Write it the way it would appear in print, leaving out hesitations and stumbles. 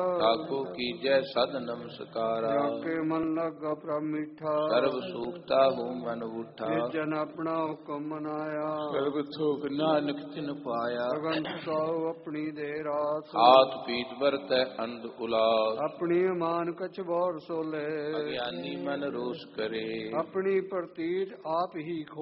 ਤਾਕੋ ਕੀਜੈ ਸਦ ਨਮਸਕਾਰਾ। ਰਾਕੇ ਮਨ ਲਾਗਾ ਪ੍ਰਭ ਮੀਠਾ, ਸਰਬ ਸੂਖਤਾ ਹੂੰ ਮਨ ਉਠਾ। ਜਨ ਆਪਣਾ ਹੁਕਮ ਮਨਾਇਆ, ਸਰਬ ਥੋਕ ਨਾਨਕ ਤਿਨ ਪਾਇਆ। ਅਗੰਤ ਸਾਹੁ ਆਪਣੀ ਦੇ ਰਾਤ, ਹਾਥ ਪੀਤ ਵਰਤੈ ਅੰਧ ਉਲਾਸ। ਆਪਣੀ ਮਾਨ ਕਛ ਬੋਰ ਸੋਲੇ, ਅਗਿਆਨੀ ਮਨ ਰੋਸ ਕਰੇ। ਆਪਣੀ ਪ੍ਰਤੀਤ ਆਪ ਹੀ ਖੋ